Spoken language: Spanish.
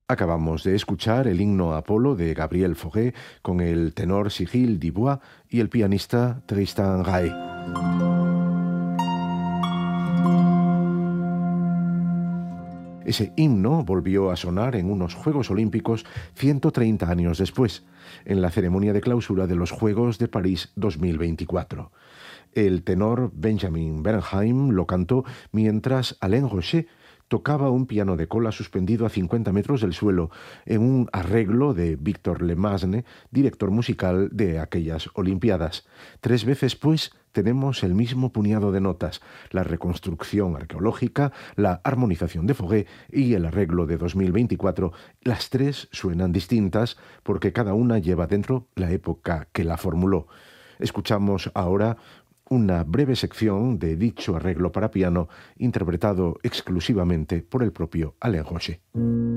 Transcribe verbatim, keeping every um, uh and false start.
Acabamos de escuchar el himno a Apolo de Gabriel Fauré con el tenor Cyril Dubois y el pianista Tristan Rae. Ese himno volvió a sonar en unos Juegos Olímpicos ciento treinta años después, en la ceremonia de clausura de los Juegos de París dos mil veinticuatro. El tenor Benjamin Bernheim lo cantó mientras Alain Rocher tocaba un piano de cola suspendido a cincuenta metros del suelo en un arreglo de Victor Lemasne, director musical de aquellas Olimpiadas. Tres veces, pues, tenemos el mismo puñado de notas: la reconstrucción arqueológica, la armonización de Fauré y el arreglo de dos mil veinticuatro. Las tres suenan distintas porque cada una lleva dentro la época que la formuló. Escuchamos ahora una breve sección de dicho arreglo para piano, interpretado exclusivamente por el propio Alain Rocher.